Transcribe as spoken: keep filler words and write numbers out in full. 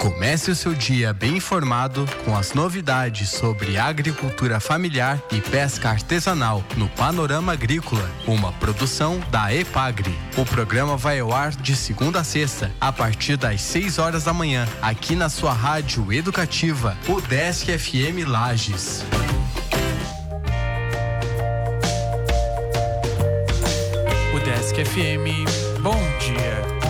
Comece o seu dia bem informado com as novidades sobre agricultura familiar e pesca artesanal no Panorama Agrícola, uma produção da EPAGRE. O programa vai ao ar de segunda a sexta, a partir das seis horas da manhã, aqui na sua rádio educativa, Udesc F M Lages. Udesc F M, bom dia.